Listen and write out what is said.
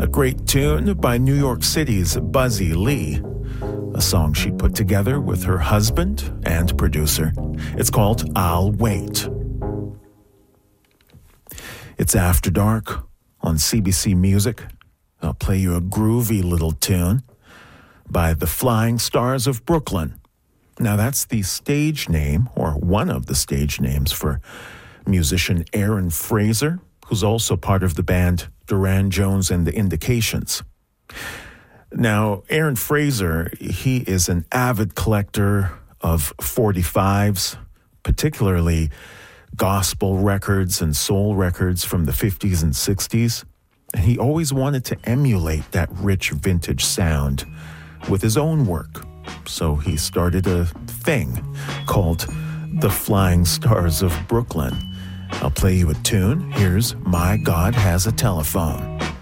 A great tune by New York City's Buzzy Lee, a song she put together with her husband and producer. It's called I'll Wait. It's After Dark on CBC Music. I'll play you a groovy little tune by the Flying Stars of Brooklyn. Now that's the stage name, or one of the stage names, for musician Aaron Fraser, who's also part of the band Duran Jones and the Indications. Now, Aaron Fraser, he is an avid collector of 45s, particularly gospel records and soul records from the 50s and 60s. And he always wanted to emulate that rich vintage sound with his own work. So he started a thing called the Flying Stars of Brooklyn. I'll play you a tune. Here's My God Has a Telephone.